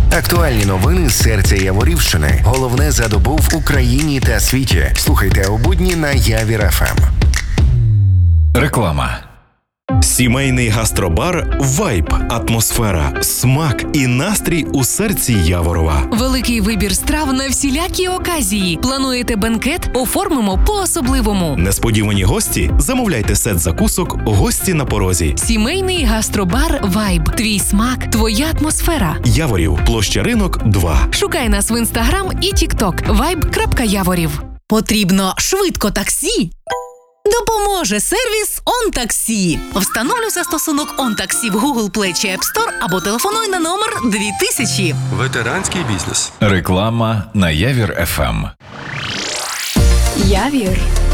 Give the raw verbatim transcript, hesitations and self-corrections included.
Актуальні новини з серця Яворівщини. Головне за добу в Україні та світі. Слухайте о будні на Явір еф ем. Реклама. Сімейний гастробар «Вайб». Атмосфера, смак і настрій у серці Яворова. Великий вибір страв на всілякі оказії. Плануєте бенкет? Оформимо по-особливому. Несподівані гості? Замовляйте сет закусок «Гості на порозі». Сімейний гастробар «Вайб». Твій смак, твоя атмосфера. Яворів, площа Ринок, два. Шукай нас в Інстаграм і Тікток. вайб крапка яворів. Потрібно швидко таксі? Допоможе сервіс «ОнТаксі». Встановлюй застосунок «ОнТаксі» в Google Play чи App Store або телефонуй на номер дві тисячі. Ветеранський бізнес. Реклама на Явір еф ем. Явір